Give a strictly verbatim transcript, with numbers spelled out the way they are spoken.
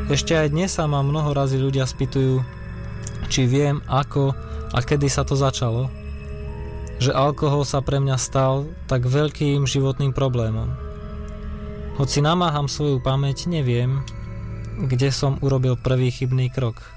Ešte aj dnes sa ma mnoho razy ľudia spýtujú, či viem, ako a kedy sa to začalo, že alkohol sa pre mňa stal tak veľkým životným problémom. Hoci namáham svoju pamäť, neviem, kde som urobil prvý chybný krok.